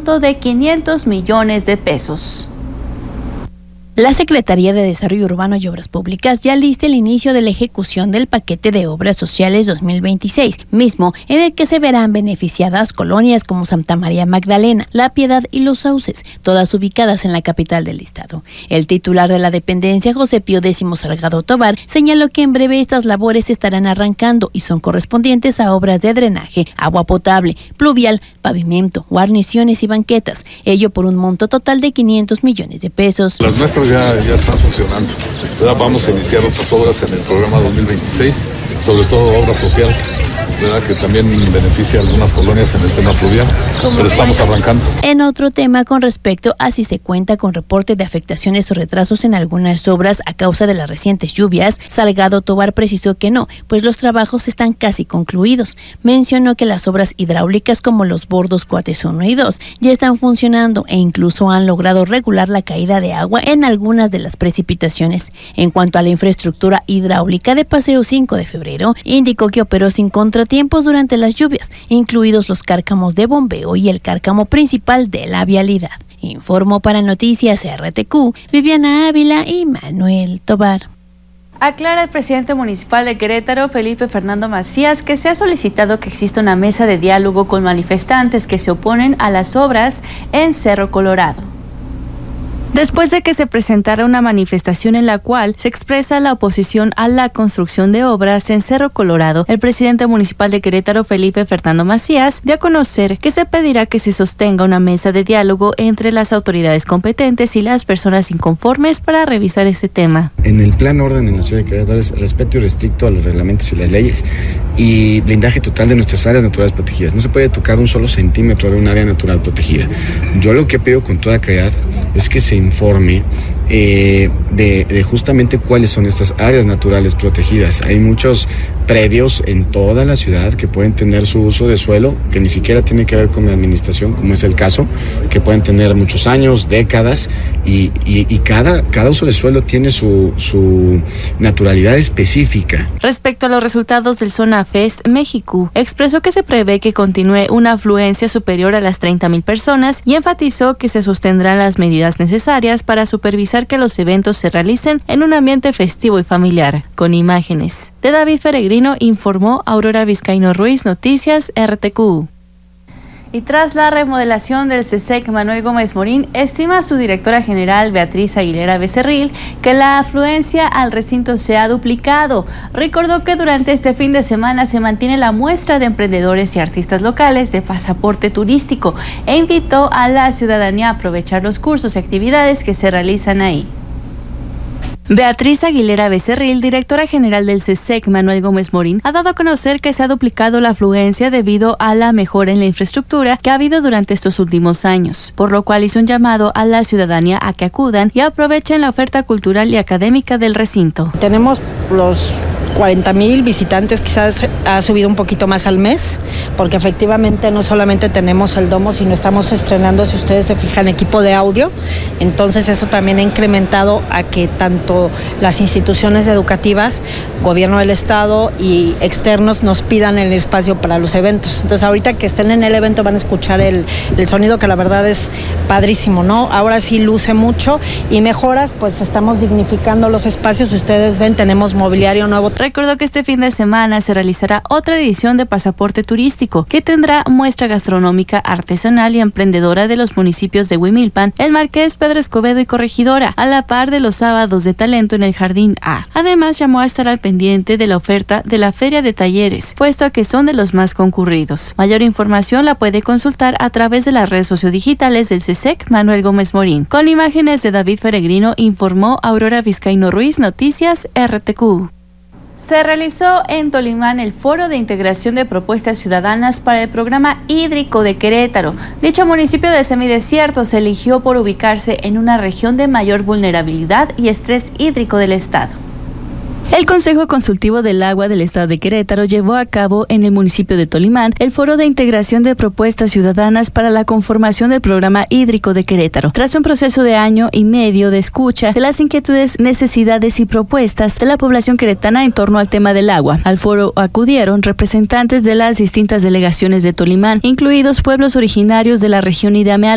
monto de 500 millones de pesos. La Secretaría de Desarrollo Urbano y Obras Públicas ya lista el inicio de la ejecución del paquete de obras sociales 2026, mismo en el que se verán beneficiadas colonias como Santa María Magdalena, La Piedad y Los Sauces, todas ubicadas en la capital del estado. El titular de la dependencia, José Pío X Salgado Tobar, señaló que en breve estas labores estarán arrancando y son correspondientes a obras de drenaje, agua potable, pluvial, pavimento, guarniciones y banquetas, ello por un monto total de 500 millones de pesos. Las nuestras ya están funcionando. ¿Verdad? Vamos a iniciar otras obras en el programa 2026, sobre todo obra social, ¿verdad? Que también beneficia a algunas colonias en el tema fluvial, pero estamos arrancando. En otro tema, con respecto a si se cuenta con reporte de afectaciones o retrasos en algunas obras a causa de las recientes lluvias, Salgado Tobar precisó que no, pues los trabajos están casi concluidos. Mencionó que las obras hidráulicas como los bordos Cuates 1 y 2 ya están funcionando e incluso han logrado regular la caída de agua en algunas de las precipitaciones. En cuanto a la infraestructura hidráulica de Paseo 5 de febrero, indicó que operó sin contratiempos durante las lluvias, incluidos los cárcamos de bombeo y el cárcamo principal de la vialidad. Informó para Noticias RTQ, Viviana Ávila y Manuel Tobar. Aclara el presidente municipal de Querétaro, Felipe Fernando Macías, que se ha solicitado que exista una mesa de diálogo con manifestantes que se oponen a las obras en Cerro Colorado. Después de que se presentara una manifestación en la cual se expresa la oposición a la construcción de obras en Cerro Colorado, el presidente municipal de Querétaro, Felipe Fernando Macías, dio a conocer que se pedirá que se sostenga una mesa de diálogo entre las autoridades competentes y las personas inconformes para revisar este tema. En el plan orden en la ciudad de Querétaro es respeto irrestricto a los reglamentos y las leyes y blindaje total de nuestras áreas naturales protegidas. No se puede tocar un solo centímetro de un área natural protegida. Yo lo que pido con toda claridad es que se informe de justamente cuáles son estas áreas naturales protegidas. Hay muchos predios en toda la ciudad que pueden tener su uso de suelo que ni siquiera tiene que ver con la administración, como es el caso, que pueden tener muchos años, décadas, y cada uso de suelo tiene su naturalidad específica. Respecto a los resultados del Zona Fest México, expresó que se prevé que continúe una afluencia superior a las 30,000 personas y enfatizó que se sostendrán las medidas necesarias para supervisar que los eventos se realicen en un ambiente festivo y familiar. Con imágenes de David Peregrino, informó Aurora Vizcaíno Ruiz, Noticias RTQ. Y tras la remodelación del CESEC, Manuel Gómez Morín estima a su directora general Beatriz Aguilera Becerril que la afluencia al recinto se ha duplicado. Recordó que durante este fin de semana se mantiene la muestra de emprendedores y artistas locales de pasaporte turístico e invitó a la ciudadanía a aprovechar los cursos y actividades que se realizan ahí. Beatriz Aguilera Becerril, directora general del CESEC, Manuel Gómez Morín, ha dado a conocer que se ha duplicado la afluencia debido a la mejora en la infraestructura que ha habido durante estos últimos años, por lo cual hizo un llamado a la ciudadanía a que acudan y aprovechen la oferta cultural y académica del recinto. Tenemos los 40,000 visitantes, quizás ha subido un poquito más al mes, porque efectivamente no solamente tenemos el domo, sino estamos estrenando, si ustedes se fijan, equipo de audio. Entonces eso también ha incrementado a que tanto las instituciones educativas, gobierno del estado y externos nos pidan el espacio para los eventos. Entonces ahorita que estén en el evento van a escuchar el sonido, que la verdad es padrísimo, ¿no? Ahora sí luce mucho y mejoras, pues estamos dignificando los espacios. Ustedes ven, tenemos mobiliario nuevo. Recordó que este fin de semana se realizará otra edición de Pasaporte Turístico, que tendrá muestra gastronómica, artesanal y emprendedora de los municipios de Huimilpan, El Marqués, Pedro Escobedo y Corregidora, a la par de los sábados de talento en el Jardín A. Además, llamó a estar al pendiente de la oferta de la Feria de Talleres, puesto a que son de los más concurridos. Mayor información la puede consultar a través de las redes sociodigitales del CESEC, Manuel Gómez Morín. Con imágenes de David Peregrino, informó Aurora Vizcaíno Ruiz, Noticias RTQ. Se realizó en Tolimán el Foro de Integración de Propuestas Ciudadanas para el Programa Hídrico de Querétaro. Dicho municipio de semidesierto se eligió por ubicarse en una región de mayor vulnerabilidad y estrés hídrico del estado. El Consejo Consultivo del Agua del Estado de Querétaro llevó a cabo en el municipio de Tolimán el Foro de Integración de Propuestas Ciudadanas para la conformación del Programa Hídrico de Querétaro. Tras un proceso de año y medio de escucha de las inquietudes, necesidades y propuestas de la población queretana en torno al tema del agua, al foro acudieron representantes de las distintas delegaciones de Tolimán, incluidos pueblos originarios de la región Idameal,